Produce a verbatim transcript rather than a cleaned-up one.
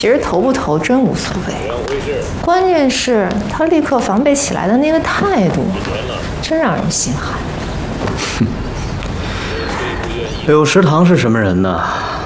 其实投不投真无所谓，关键是他立刻防备起来的那个态度，真让人心寒。 柳石堂是什么人呢？